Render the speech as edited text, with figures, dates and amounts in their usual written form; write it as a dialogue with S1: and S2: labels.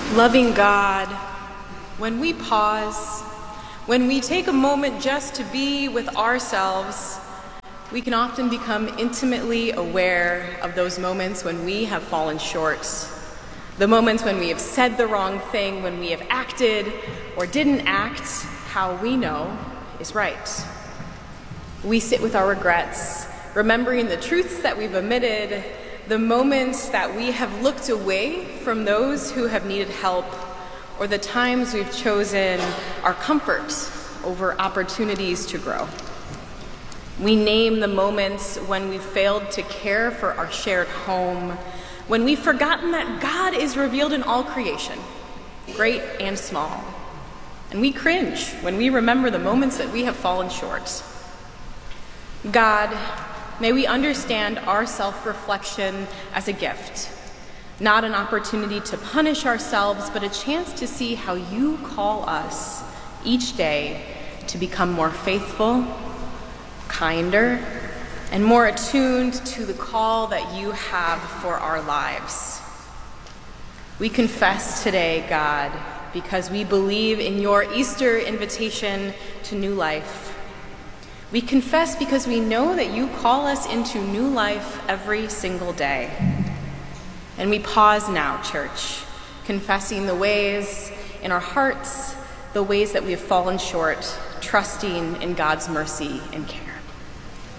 S1: Loving God, when we pause, when we take a moment just to be with ourselves, we can often become intimately aware of those moments when we have fallen short, the moments when we have said the wrong thing, when we have acted or didn't act how we know is right. We sit with our regrets, remembering the truths that we've omitted, the moments that we have looked away from those who have needed help, or the times we've chosen our comfort over opportunities to grow. We name the moments when we failed to care for our shared home, when we've forgotten that God is revealed in all creation, great and small. And we cringe when we remember the moments that we have fallen short. God, may we understand our self-reflection as a gift, not an opportunity to punish ourselves, but a chance to see how you call us each day to become more faithful, kinder, and more attuned to the call that you have for our lives. We confess today, God, because we believe in your Easter invitation to new life. We confess because we know that you call us into new life every single day. And we pause now, church, confessing the ways in our hearts, the ways that we have fallen short, trusting in God's mercy and care.